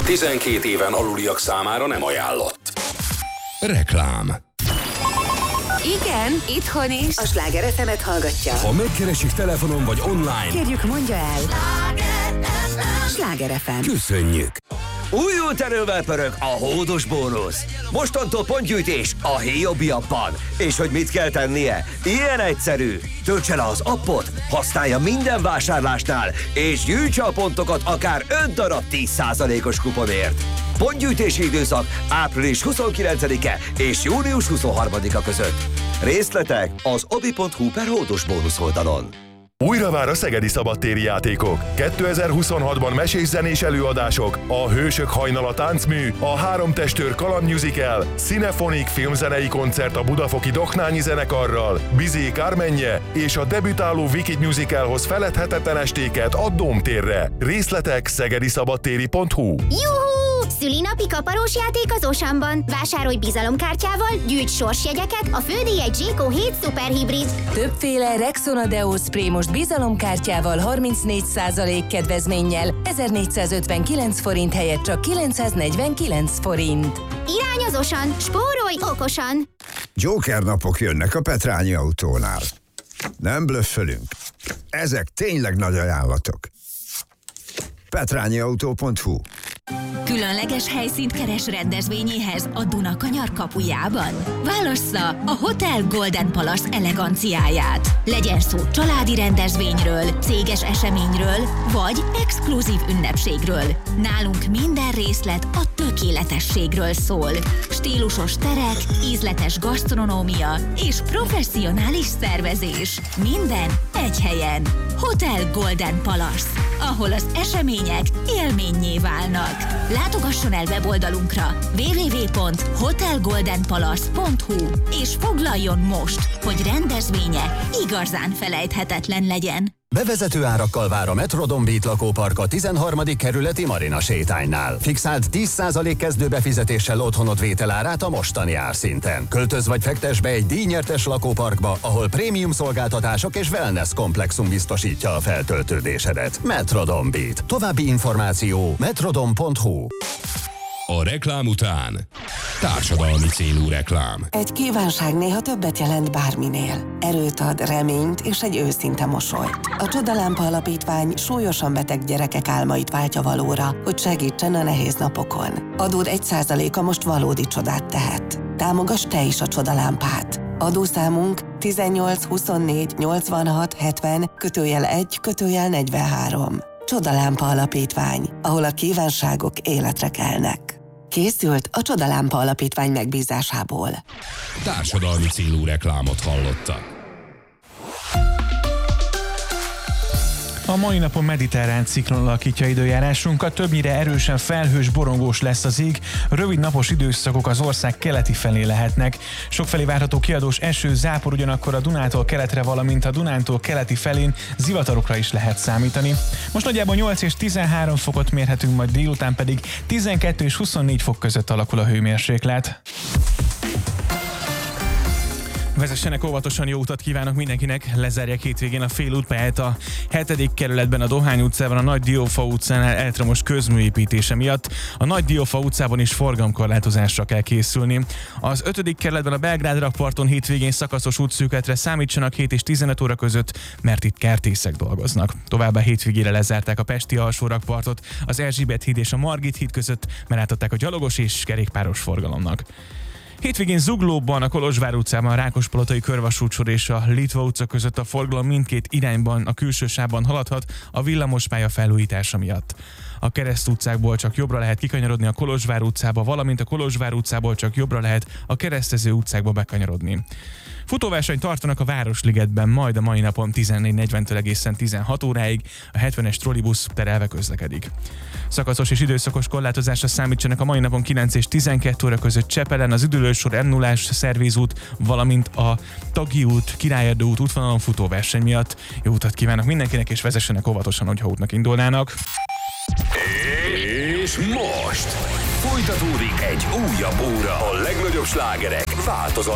12 éven aluliak számára nem ajánlott. Reklám. Igen, itthon is. A Sláger FM-et hallgatja. Ha megkeresik telefonon vagy online, Kérjük, mondja el. Sláger FM. köszönjük. Újult erővel pörög a hódos bónusz. Mostantól pontgyűjtés a Héjobi appban. És hogy mit kell tennie? Ilyen egyszerű. Töltse le az appot, használja minden vásárlásnál, és gyűjtse a pontokat akár 5 darab 10%-os kuponért. Pontgyűjtési időszak április 29-e és június 23-a között. Részletek az obi.hu/hódos bónusz oldalon. Újra vár a szegedi szabadtéri játékok. 2026-ban mesés-zenés előadások, a Hősök hajnala táncmű, a Három testőr kaland musical, Cinefonik filmzenei koncert a budafoki Doknányi zenekarral, Bizé Kármenje és a debütáló Wicked musicalhoz feledhetetlen estéket a Dómtérre. Részletek szegediszabadtéri.hu. Juhú! Szülinapi kaparós játék az Osamban. Vásárolj bizalomkártyával, gyűjts sorsjegyeket, a fődíj egy Zséko 7 szuperhibrid. Többféle Rexona Deo Spray most bizalomkártyával 34% kedvezménnyel, 1459 forint helyett csak 949 forint. Irány az Osan, spórolj okosan! Joker napok jönnek a Petrányi Autónál. Nem blöffölünk. Ezek tényleg nagy ajánlatok. petrányiautó.hu. Különleges helyszínt keres rendezvényéhez a Dunakanyar kapujában? Válassza a Hotel Golden Palace eleganciáját. Legyen szó családi rendezvényről, céges eseményről, vagy exkluzív ünnepségről. Nálunk minden részlet a tökéletességről szól. Stílusos terek, ízletes gasztronómia és professzionális szervezés. Minden egy helyen. Hotel Golden Palace, ahol az események élménnyé válnak. Látogasson el weboldalunkra www.hotelgoldenpalace.hu és foglaljon most, hogy rendezvénye igazán felejthetetlen legyen. Bevezető árakkal vár a Metrodon Beat lakópark a 13. kerületi Marina sétánynál. Fixált 10% kezdőbefizetéssel otthonod vételárát a mostani árszinten. Költöz vagy fektess be egy díjnyertes lakóparkba, ahol prémium szolgáltatások és wellness komplexum biztosítja a feltöltődésedet. Metrodon Beat. További információ metrodon.hu. A reklám után társadalmi célú reklám. Egy kívánság néha többet jelent bárminél. Erőt ad, reményt és egy őszinte mosolyt. A Csodalámpa Alapítvány súlyosan beteg gyerekek álmait váltja valóra, hogy segítsen a nehéz napokon. Adód 1%-a most valódi csodát tehet. Támogass te is a Csodalámpát. Adószámunk 18 24 86 70 /1 /43. Csodalámpa Alapítvány, ahol a kívánságok életre kelnek. Készült a Csodalámpa Alapítvány megbízásából. Társadalmi célú reklámot hallottak. A mai napon mediterrán ciklon alakítja időjárásunkat, többnyire erősen felhős, borongós lesz az ég, rövid napos időszakok az ország keleti felé lehetnek. Sokfelé várható kiadós eső, zápor, ugyanakkor a Dunától keletre, valamint a Dunántól keleti felén zivatarokra is lehet számítani. Most nagyjából 8 és 13 fokot mérhetünk, majd délután pedig 12 és 24 fok között alakul a hőmérséklet. Vezessenek óvatosan, jó utat kívánok mindenkinek, lezárják hétvégén a félútpályát a 7. kerületben, a Dohány utcában, a Nagy Diófa utcánál elektromos közműépítése miatt. A Nagy Diófa utcában is forgalomkorlátozásra kell készülni. Az 5. kerületben a Belgrád rakparton hétvégén szakaszos útszűkületre számítsanak 7 és 15 óra között, mert itt kertészek dolgoznak. Továbbá hétvégére lezárták a pesti alsó rakpartot, az Erzsébet híd és a Margit híd között, mert átadták a gyalogos és kerékpáros forgalomnak. Hétvégén Zuglóban, a Kolozsvár utcában, a Rákospalotai körvasútsor és a Litva utca között a forgalom mindkét irányban, a külső sávban haladhat a villamospálya felújítása miatt. A Kereszt utcákból csak jobbra lehet kikanyarodni a Kolozsvár utcába, valamint a Kolozsvár utcából csak jobbra lehet a keresztező utcákba bekanyarodni. Futóversenyt tartanak a Városligetben, majd a mai napon 14:40-től egészen 16 óráig, a 70-es trollibusz terelve közlekedik. Szakaszos és időszakos korlátozásra számítsanak a mai napon 9 és 12 óra között Csepelen, az Üdülősor M0-ás szervízút, valamint a Tagyi út, Királyerdő út útvonalon futóverseny miatt. Jó utat kívánok mindenkinek, és vezessenek óvatosan, hogyha útnak indulnának. És most folytatódik egy újabb óra a legnagyobb slágerek változatlan